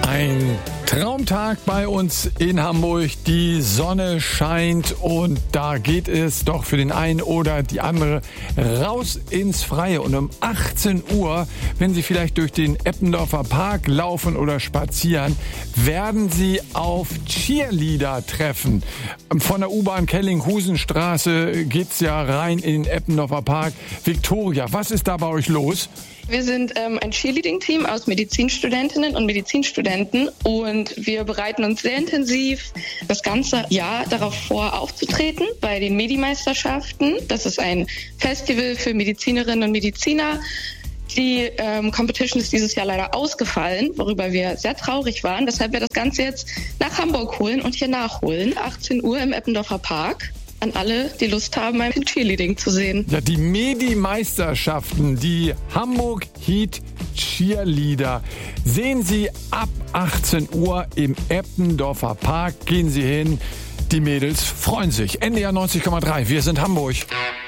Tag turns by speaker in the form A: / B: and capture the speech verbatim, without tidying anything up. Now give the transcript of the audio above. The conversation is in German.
A: Ein Traumtag bei uns in Hamburg. Die Sonne scheint und da geht es doch für den einen oder die andere raus ins Freie. Und um achtzehn Uhr, wenn Sie vielleicht durch den Eppendorfer Park laufen oder spazieren, werden Sie auf Cheerleader treffen. Von der U-Bahn Kellinghusenstraße geht's ja rein in den Eppendorfer Park. Viktoria, was ist da bei euch los?
B: Wir sind ähm, ein Cheerleading-Team aus Medizinstudentinnen und Medizinstudenten und wir bereiten uns sehr intensiv das ganze Jahr darauf vor, aufzutreten bei den Medimeisterschaften. Das ist ein Festival für Medizinerinnen und Mediziner. Die ähm, Competition ist dieses Jahr leider ausgefallen, worüber wir sehr traurig waren. Deshalb wir das Ganze jetzt nach Hamburg holen und hier nachholen. achtzehn Uhr im Eppendorfer Park. An alle, die Lust haben, ein Cheerleading zu sehen.
A: Ja, die Medi-Meisterschaften, die Hamburg Heat Cheerleader, sehen Sie ab achtzehn Uhr im Eppendorfer Park. Gehen Sie hin. Die Mädels freuen sich. N D R neunzig Komma drei. Wir sind Hamburg.